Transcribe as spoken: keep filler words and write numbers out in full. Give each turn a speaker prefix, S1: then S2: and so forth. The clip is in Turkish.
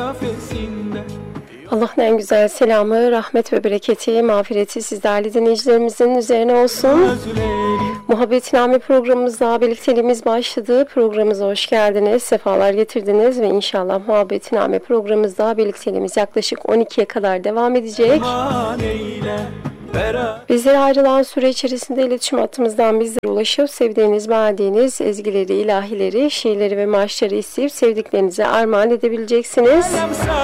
S1: Allah'ın en güzel selamı, rahmet ve bereketi, mağfireti siz değerli dinleyicilerimizin üzerine olsun. Muhabbetname programımızda birlikteliğimiz başladı. Programımıza hoş geldiniz, sefalar getirdiniz ve inşallah Muhabbetname programımızda birlikteliğimiz yaklaşık on ikiye kadar devam edecek. Bizlere ayrılan süre içerisinde iletişim hattımızdan bizlere ulaşıp sevdiğiniz, beğendiğiniz ezgileri, ilahileri, şiirleri ve marşları isteyip sevdiklerinize armağan edebileceksiniz.